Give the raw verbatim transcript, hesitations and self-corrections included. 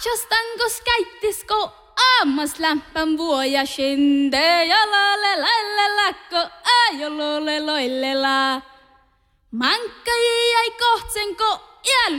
Atsastanko skäittisko ammas lämpän vuoja shinde ja lalle lalle lakko ajololle loille la. Mankka jäi kohtsenko ja